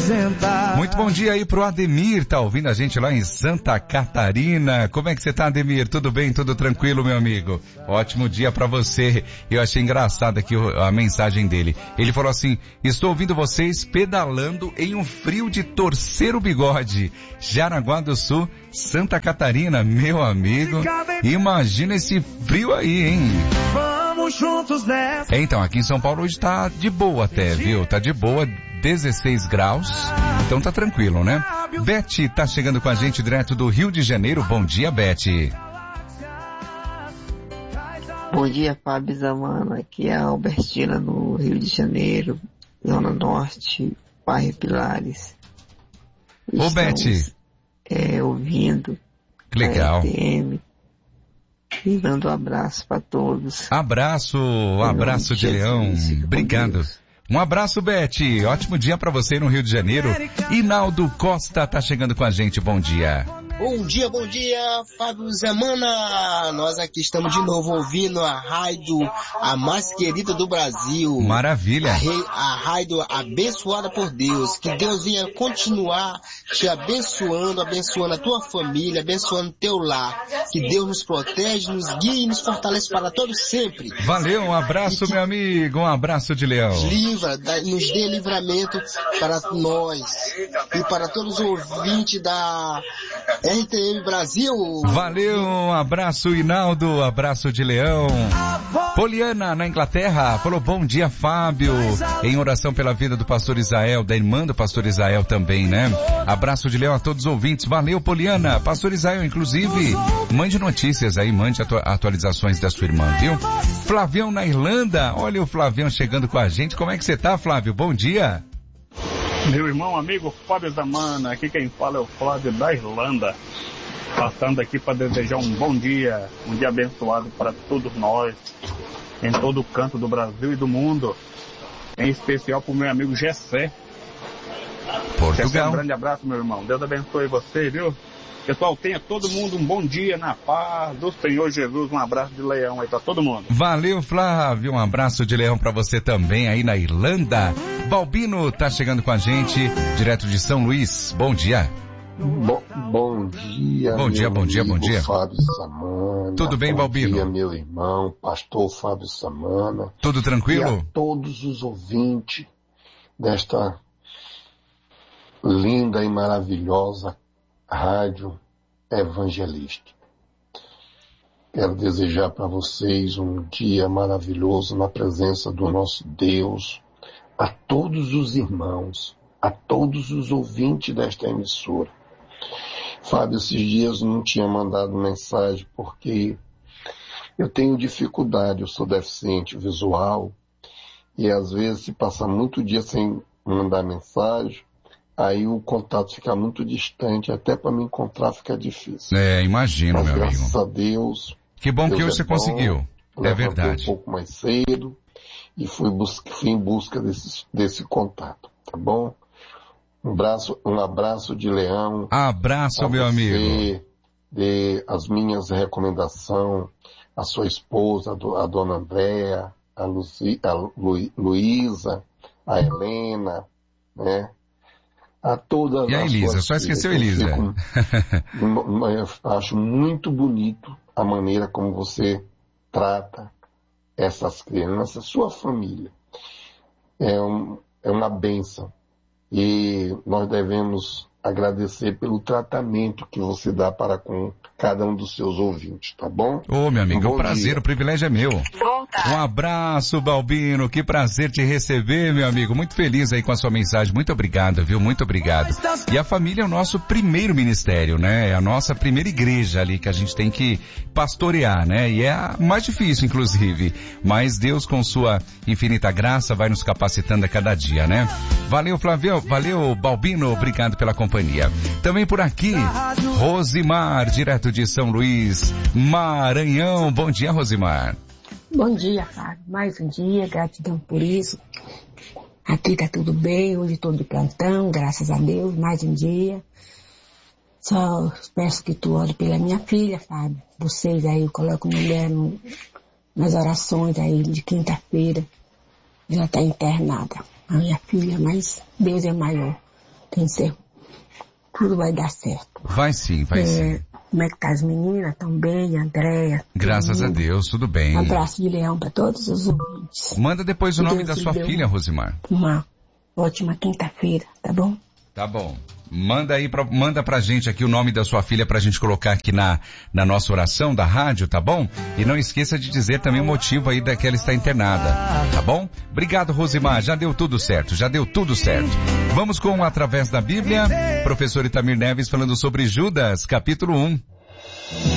apresentar. Muito bom dia aí pro Ademir, tá ouvindo a gente lá em Santa Catarina. Como é que você tá, Ademir? Tudo bem? Tudo tranquilo, meu amigo? Ótimo dia pra você. Eu achei engraçado aqui a mensagem dele. Ele falou assim: estou ouvindo vocês pedalando em um frio de torcer o bigode. Jaraguá do Sul, Santa Catarina, meu amigo. Imagina esse frio aí, hein? Vamos juntos nessa. Então, aqui em São Paulo hoje tá de boa até, viu? Tá de boa, 16 graus. Então tá tranquilo, né? Beth tá chegando com a gente direto do Rio de Janeiro. Bom dia, Beth. Bom dia, Fábio Zamano. Aqui é a Albertina do Rio de Janeiro, Zona Norte, bairro Pilares. Ô, Beth. Ouvindo. Que legal. FM, e dando um abraço para todos. Abraço de leão. Obrigado. Um abraço, Beth. Ótimo dia pra você no Rio de Janeiro. Inaldo Costa tá chegando com a gente. Bom dia. Bom dia, Fábio Zamana. Nós aqui estamos de novo ouvindo a rádio, a mais querida do Brasil. Maravilha. A rádio abençoada por Deus. Que Deus venha continuar te abençoando a tua família, abençoando teu lar. Que Deus nos protege, nos guie e nos fortalece para todos sempre. Valeu, um abraço, meu amigo. Um abraço de leão. Nos dê livramento para nós e para todos os ouvintes da RTM Brasil. Valeu, um abraço, Inaldo, abraço de leão. Poliana, na Inglaterra, falou bom dia, Fábio, em oração pela vida do pastor Israel, da irmã do pastor Israel também, né? Abraço de leão a todos os ouvintes. Valeu, Poliana. Pastor Israel, inclusive, mande notícias aí, mande atualizações da sua irmã, viu? Flavião na Irlanda, olha o Flavião chegando com a gente. Como é que você tá, Flávio? Bom dia. Meu irmão, amigo Fábio Zamana, aqui quem fala é o Flávio da Irlanda, passando aqui para desejar um bom dia, um dia abençoado para todos nós, em todo o canto do Brasil e do mundo, em especial para o meu amigo Gessé. Portugal. Um grande abraço, meu irmão, Deus abençoe você, viu? Pessoal, tenha todo mundo um bom dia na paz do Senhor Jesus. Um abraço de leão aí pra todo mundo. Valeu, Flávio. Um abraço de leão pra você também aí na Irlanda. Balbino tá chegando com a gente, direto de São Luís. Bom dia. Bom dia. Bom dia. Fábio Samana. Tudo bem, Balbino? Bom dia, meu irmão, pastor Fábio Samana. Tudo tranquilo? E a todos os ouvintes desta linda e maravilhosa Rádio Evangelista. Quero desejar para vocês um dia maravilhoso na presença do nosso Deus, a todos os irmãos, a todos os ouvintes desta emissora. Fábio, esses dias não tinha mandado mensagem porque eu tenho dificuldade, eu sou deficiente visual e às vezes se passa muito dia sem mandar mensagem, aí o contato fica muito distante, até para me encontrar fica difícil. Imagino, mas, meu graças amigo. A Deus. Que bom Deus que hoje você conseguiu. É verdade. Um pouco mais cedo e fui em busca desse contato, tá bom? Um abraço de leão. Abraço, meu amigo. As minhas recomendações, a sua esposa, a dona Andréa, a Luísa, a Helena, né? A todas. E a Elisa, só esqueceu a Elisa. Eu acho muito bonito a maneira como você trata essas crianças, sua família. É uma bênção. E nós devemos agradecer pelo tratamento que você dá para com cada um dos seus ouvintes, tá bom? Ô, meu amigo, é um prazer, dia. O privilégio é meu. Um abraço, Balbino, que prazer te receber, meu amigo. Muito feliz aí com a sua mensagem. Muito obrigado, viu? Muito obrigado. E a família é o nosso primeiro ministério, né? É a nossa primeira igreja ali que a gente tem que pastorear, né? E é a mais difícil, inclusive. Mas Deus, com sua infinita graça, vai nos capacitando a cada dia, né? Valeu, Flávio. Valeu, Balbino. Obrigado pela companhia. Também por aqui, Rosimar, direto de São Luís, Maranhão. Bom dia, Rosimar. Bom dia, Fábio. Mais um dia, gratidão por isso. Aqui tá tudo bem, hoje estou de plantão, graças a Deus, mais um dia. Só peço que tu ore pela minha filha, Fábio. Vocês aí, eu coloco mulher nas orações aí de quinta-feira. Ela está internada, a minha filha, mas Deus é maior. Tudo vai dar certo. Vai sim, vai sim. Como é que tá as meninas? Tão bem, Andréia? Graças a Deus, tudo bem. Um abraço de leão para todos os ouvintes. Manda depois o nome da sua filha, Rosimar. Uma ótima quinta-feira, tá bom? Tá bom. Manda pra gente aqui o nome da sua filha pra gente colocar aqui na nossa oração da rádio, tá bom? E não esqueça de dizer também o motivo aí da que ela está internada, tá bom? Obrigado, Rosimar, já deu tudo certo. Vamos com Através da Bíblia, professor Itamir Neves falando sobre Judas, capítulo 1.